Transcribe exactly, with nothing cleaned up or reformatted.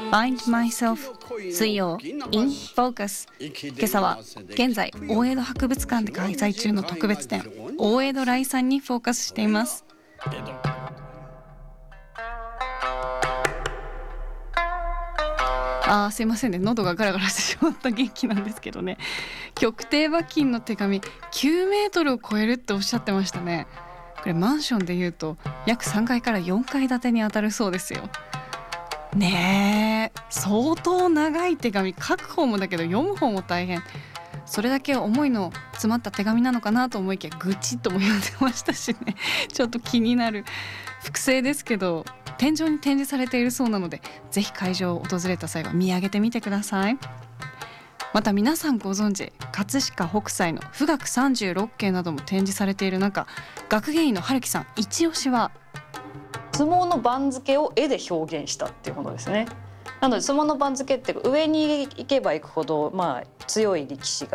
Find Myself 水曜 in Focus。 今朝は現在大江戸博物館で開催中の特別展大江戸来さんにフォーカスしています。あーすいませんね、喉がガラガラしてしまった元気なんですけどね。極低馬琴の手紙きゅうメートルを超えるっておっしゃってましたね。これマンションでいうと約さんがいからよんかい建てに当たるそうですよね。え相当長い手紙、書く方もだけど読む方も大変。それだけ思いの詰まった手紙なのかなと思いきや愚痴とも読んでましたしねちょっと気になる。複製ですけど天井に展示されているそうなので、ぜひ会場を訪れた際は見上げてみてください。また皆さんご存知葛飾北斎の富岳さんじゅうろっけいなども展示されている中、学芸員の春樹さん一押しは相撲の番付を絵で表現したっていうものですね。なので相撲の番付って上に行けば行くほど、まあ、強い力士が